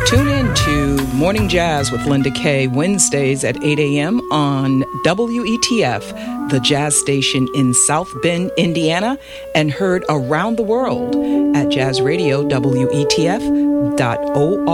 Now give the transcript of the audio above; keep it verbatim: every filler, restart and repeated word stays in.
Tune in to Morning Jazz with Linda Kay, Wednesdays at eight a.m. on W E T F, the jazz station in South Bend, Indiana, and heard around the world at jazz radio W E T F dot org.